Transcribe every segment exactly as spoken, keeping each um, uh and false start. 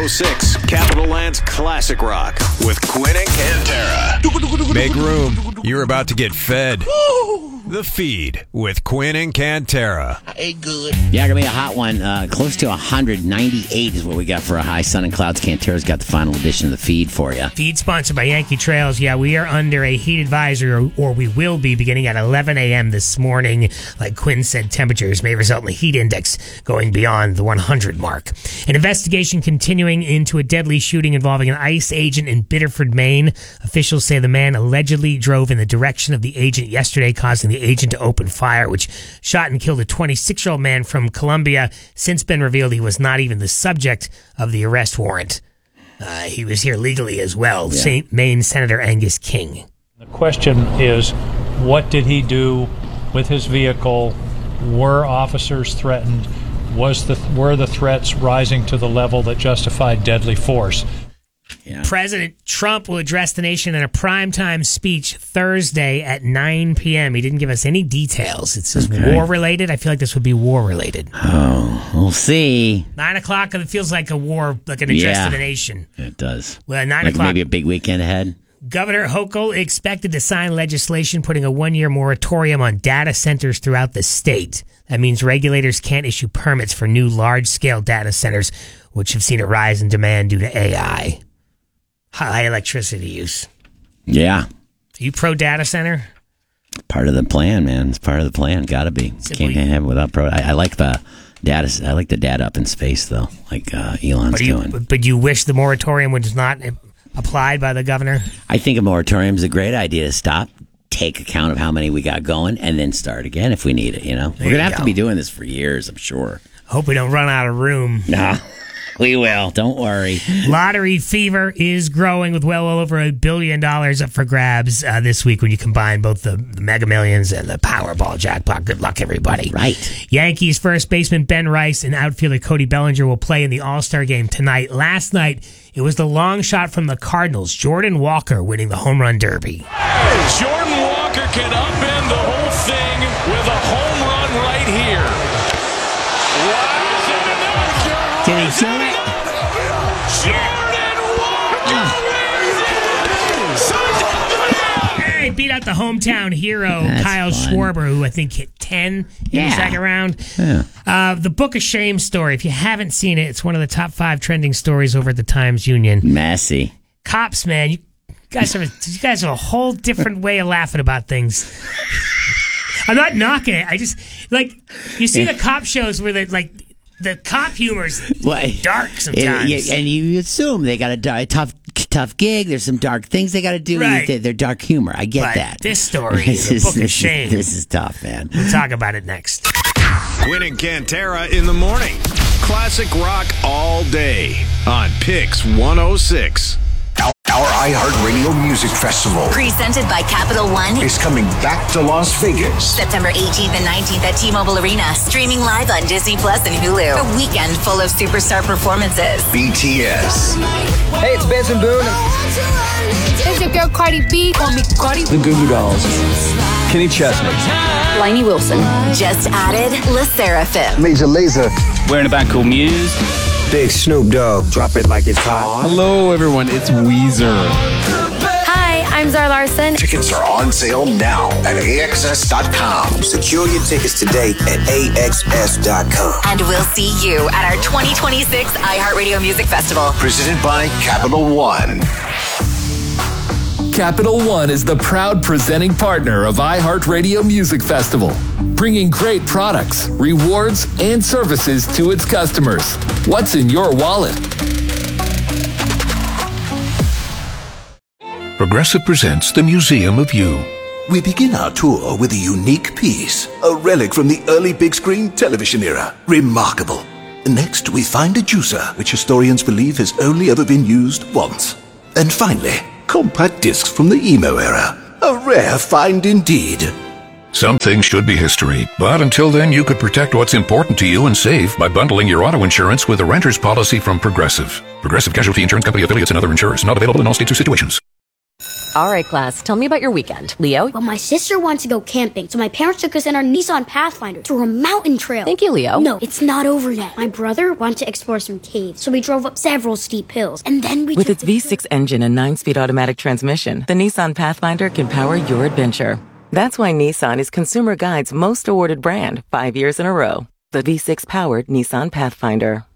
oh six, Capital Land's Classic Rock with Quinn and Cantera. Make room. You're about to get fed. The Feed with Quinn and Cantera. Hey, good. Yeah, gonna be a hot one. Uh, close to one hundred ninety-eight is what we got for a high. Sun and Clouds. Cantera's got the final edition of the Feed for you. Feed sponsored by Yankee Trails. Yeah, we are under a heat advisory, or, or we will be beginning at eleven a.m. this morning. Like Quinn said, temperatures may result in the heat index going beyond the one hundred mark. An investigation continuing into a deadly shooting involving an ICE agent in Biddeford, Maine. Officials say the man allegedly drove in the direction of the agent yesterday, causing the agent to open fire, which shot and killed a twenty-six-year-old man from Columbia. Since been revealed he was not even the subject of the arrest warrant. Uh, he was here legally as well. Yeah. Saint Maine Senator Angus King. The question is, what did he do with his vehicle? Were officers threatened? Was the were the threats rising to the level that justified deadly force? Yeah. President Trump will address the nation in a primetime speech Thursday at nine p.m. He didn't give us any details. It says okay. War-related. I feel like this would be war-related. Oh, we'll see. Nine o'clock, it feels like a war, like an address yeah, to the nation. It does. Well, nine like o'clock. Maybe a big weekend ahead. Governor Hochul expected to sign legislation putting a one-year moratorium on data centers throughout the state. That means regulators can't issue permits for new large-scale data centers, which have seen a rise in demand due to A I. High electricity use. Yeah. Are you pro-data center? Part of the plan, man. It's part of the plan. Gotta be. Simply. Can't have it without pro. I, I like the data. I like the data up in space, though, like uh, Elon's but you, doing. But you wish the moratorium was not applied by the governor? I think a moratorium is a great idea to stop, take account of how many we got going, and then start again if we need it, you know? There We're going to have go. to be doing this for years, I'm sure. Hope we don't run out of room. No. We will. Don't worry. Lottery fever is growing with well over a billion dollars up for grabs uh, this week when you combine both the, the Mega Millions and the Powerball jackpot. Good luck, everybody. Right. Yankees first baseman Ben Rice and outfielder Cody Bellinger will play in the All-Star game tonight. Last night, it was the long shot from the Cardinals, Jordan Walker, winning the home run derby. Jordan Walker can upend the whole thing with a home run right here. Did he show it? Jordan Walker Hey, beat out the hometown hero, That's Kyle fun. Schwarber, who I think hit ten yeah. in the second round. Yeah. Uh, the Book of Shame story. If you haven't seen it, it's one of the top five trending stories over at the Times Union. Messy. Cops, man, you guys have a, you guys have a whole different way of laughing about things. I'm not knocking it. I just like you see the cop shows where they like. The cop humor's well, dark sometimes. It, and you assume they got a, a tough tough gig. There's some dark things they got to do. Right. They're dark humor. I get but that. This story this is a book is, of shame. This is tough, man. We'll talk about it next. Quinn and Cantera in the morning. Classic rock all day on Pix one oh six. Our iHeartRadio Music Festival, presented by Capital One, is coming back to Las Vegas. September eighteenth and nineteenth at T-Mobile Arena. Streaming live on Disney Plus and Hulu. A weekend full of superstar performances. B T S. Hey, it's Benson Boone. It's your girl Cardi B. Call me Cardi. The Goo Goo Dolls. Kenny Chesney. Lainey Wilson. Just added Le Seraphim. Major Lazer. We're in a band called Muse. Big Snoop Dogg. Drop it like it's hot. Hello, everyone. It's Weezer. Hi, I'm Zara Larson. Tickets are on sale now at A X S dot com. Secure your tickets today at A X S dot com. And we'll see you at our twenty twenty-six iHeartRadio Music Festival. Presented by Capital One. Capital One is the proud presenting partner of iHeartRadio Music Festival, bringing great products, rewards, and services to its customers. What's in your wallet? Progressive presents the Museum of You. We begin our tour with a unique piece, a relic from the early big screen television era. Remarkable. Next, we find a juicer, which historians believe has only ever been used once. And finally, compact discs from the emo era. A rare find indeed. Some things should be history, but until then you could protect what's important to you and save by bundling your auto insurance with a renter's policy from Progressive. Progressive Casualty Insurance Company affiliates and other insurers. Not available in all states or situations. All right, class, tell me about your weekend. Leo? Well, my sister wants to go camping, so my parents took us in our Nissan Pathfinder through a mountain trail. Thank you, Leo. No, it's not over yet. My brother wanted to explore some caves, so we drove up several steep hills, and then we With took its V six engine and nine-speed automatic transmission, the Nissan Pathfinder can power your adventure. That's why Nissan is Consumer Guide's most awarded brand five years in a row. The V six-powered Nissan Pathfinder.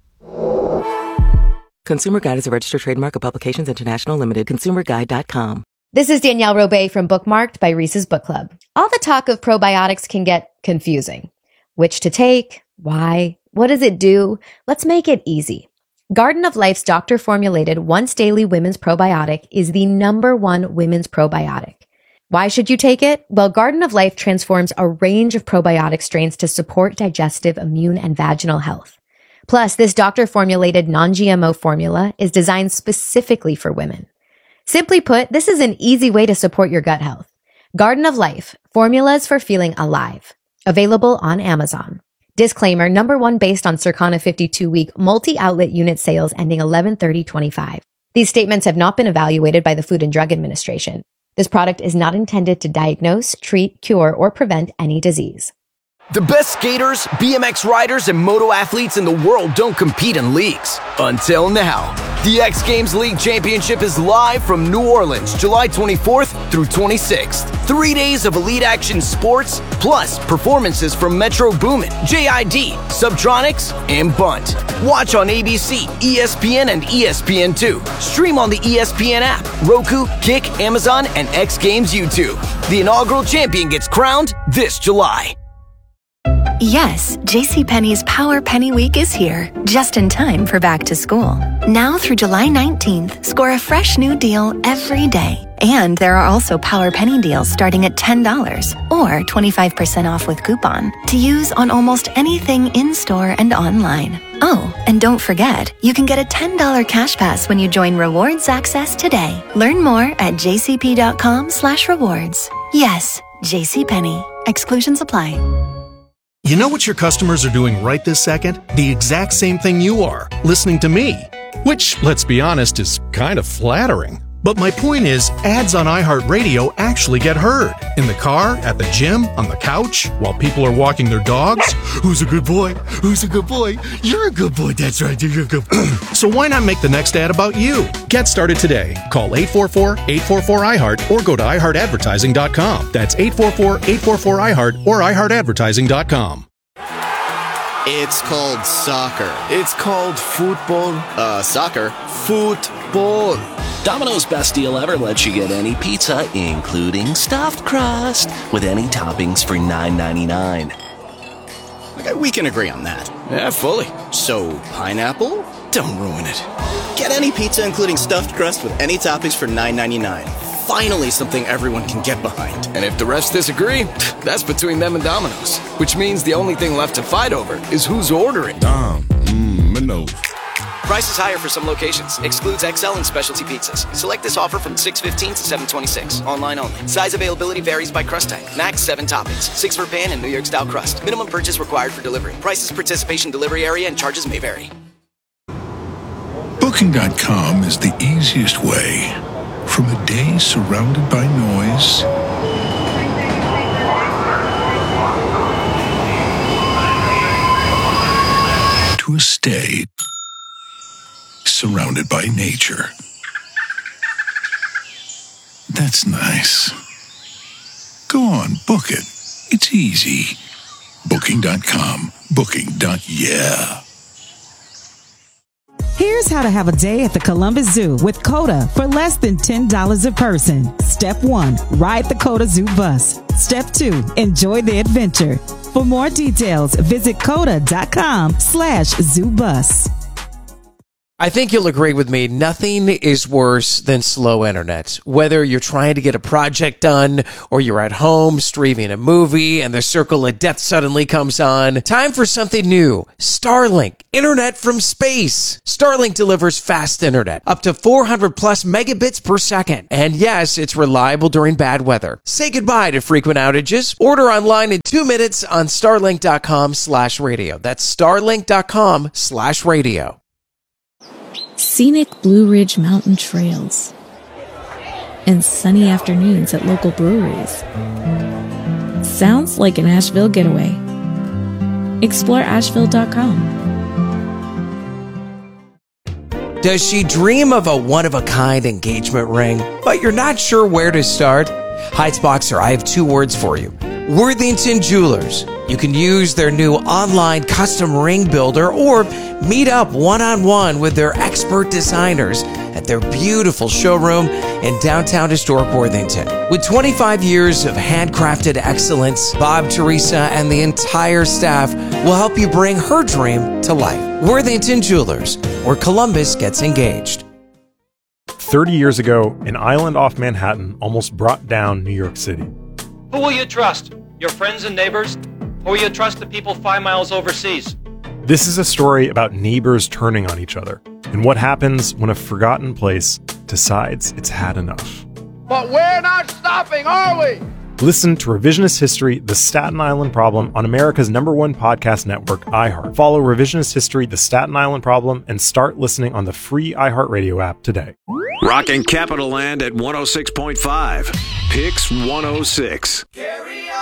Consumer Guide is a registered trademark of Publications International Limited. consumer guide dot com. This is Danielle Robay from Bookmarked by Reese's Book Club. All the talk of probiotics can get confusing. Which to take? Why? What does it do? Let's make it easy. Garden of Life's doctor-formulated once-daily women's probiotic is the number one women's probiotic. Why should you take it? Well, Garden of Life transforms a range of probiotic strains to support digestive, immune, and vaginal health. Plus, this doctor-formulated non-G M O formula is designed specifically for women. Simply put, this is an easy way to support your gut health. Garden of Life, formulas for feeling alive. Available on Amazon. Disclaimer, number one based on Circana fifty-two week multi-outlet unit sales ending eleven thirty twenty-five. These statements have not been evaluated by the Food and Drug Administration. This product is not intended to diagnose, treat, cure, or prevent any disease. The best skaters, B M X riders, and moto athletes in the world don't compete in leagues. Until now. The X Games League Championship is live from New Orleans, July twenty-fourth through twenty-sixth. Three days of elite action sports, plus performances from Metro Boomin, J I D, Subtronics, and Bunt. Watch on A B C, E S P N, and E S P N two. Stream on the E S P N app, Roku, Kick, Amazon, and X Games YouTube. The inaugural champion gets crowned this July. Yes, JCPenney's Power Penny Week is here, just in time for back to school. Now through July nineteenth, score a fresh new deal every day. And there are also Power Penny deals starting at ten dollars or twenty-five percent off with coupon to use on almost anything in-store and online. Oh, and don't forget, you can get a ten dollars cash pass when you join Rewards Access today. Learn more at jcp.com slash rewards. Yes, JCPenney. Exclusions apply. You know what your customers are doing right this second? The exact same thing you are, listening to me. Which, let's be honest, is kind of flattering. But my point is, ads on iHeartRadio actually get heard. In the car, at the gym, on the couch, while people are walking their dogs. Who's a good boy? Who's a good boy? You're a good boy. That's right. You're a good boy. So why not make the next ad about you? Get started today. Call eight four four, eight four four, I heart or go to i heart advertising dot com. That's eight four four, eight four four, I heart or i heart advertising dot com. It's called soccer. It's called football. Uh, soccer. Football. Domino's Best Deal Ever lets you get any pizza, including stuffed crust, with any toppings for nine ninety-nine. Okay, we can agree on that. Yeah, fully. So, pineapple? Don't ruin it. Get any pizza, including stuffed crust, with any toppings for nine ninety-nine. Finally, something everyone can get behind. And if the rest disagree, that's between them and Domino's. Which means the only thing left to fight over is who's ordering. Dom, mmm, Minos. Price is higher for some locations. Excludes X L and specialty pizzas. Select this offer from six fifteen to seven twenty-six. Online only. Size availability varies by crust type. Max seven toppings. Six for pan and New York style crust. Minimum purchase required for delivery. Prices, participation, delivery area, and charges may vary. Booking dot com is the easiest way. From a day surrounded by noise to a stay surrounded by nature. That's nice. Go on, book it. It's easy. Booking dot com. Booking. Yeah. Here's how to have a day at the Columbus Zoo with COTA for less than ten dollars a person. Step one, ride the COTA Zoo bus. Step two, enjoy the adventure. For more details, visit COTA dot com slash zoo bus. I think you'll agree with me, nothing is worse than slow internet. Whether you're trying to get a project done or you're at home streaming a movie and the circle of death suddenly comes on, time for something new. Starlink, internet from space. Starlink delivers fast internet, up to four hundred plus megabits per second. And yes, it's reliable during bad weather. Say goodbye to frequent outages. Order online in two minutes on starlink dot com slash radio. That's starlink dot com slash radio. Scenic Blue Ridge Mountain Trails. and sunny afternoons at local breweries. Sounds like an Asheville getaway. Explore asheville dot com. Does she dream of a one-of-a-kind engagement ring, but you're not sure where to start? Heights Boxer, I have two words for you. Worthington Jewelers. You can use their new online custom ring builder or meet up one-on-one with their expert designers at their beautiful showroom in downtown historic Worthington. With twenty-five years of handcrafted excellence, Bob, Teresa, and the entire staff will help you bring her dream to life. Worthington Jewelers, where Columbus gets engaged. thirty years ago, an island off Manhattan almost brought down New York City. Who will you trust? Your friends and neighbors? Or will you trust the people five miles overseas? This is a story about neighbors turning on each other and what happens when a forgotten place decides it's had enough. But we're not stopping, are we? Listen to Revisionist History, The Staten Island Problem on America's number one podcast network, iHeart. Follow Revisionist History, The Staten Island Problem, and start listening on the free iHeartRadio app today. Rocking Capital Land at one oh six point five. Picks one oh six. Carry